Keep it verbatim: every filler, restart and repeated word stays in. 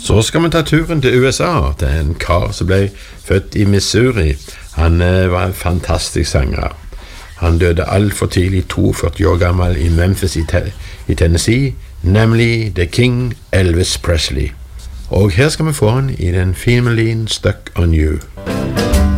Så skal vi ta turen til U S A, til en kar som ble født i Missouri. Han eh, var en fantastisk sanger. Han døde alt for tidlig, toogfyrti år gammel, i Memphis i, te i Tennessee, nemlig The King Elvis Presley. Og her skal vi få han i den fine melodien Stuck on You.